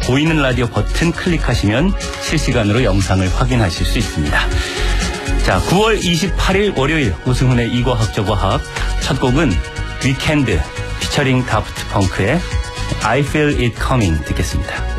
보이는 라디오 버튼 클릭하시면 실시간으로 영상을 확인하실 수 있습니다. 자, 9월 28일 월요일 오승훈의 이과학적 과학 첫 곡은 위켄드 피처링 다프트 펑크의 I Feel It Coming 듣겠습니다.